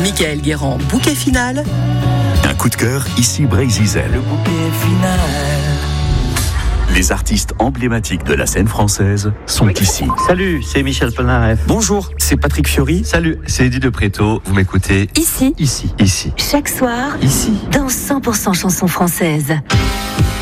Michael Guérand, bouquet final. Un coup de cœur, ici Brésil. Le bouquet final. Les artistes emblématiques de la scène française sont ici. Salut, c'est Michel Polnareff. Bonjour, c'est Patrick Fiori. Salut, c'est Eddie de Préto. Vous m'écoutez Ici. Ici. Chaque soir. Ici. Dans 100% chansons françaises.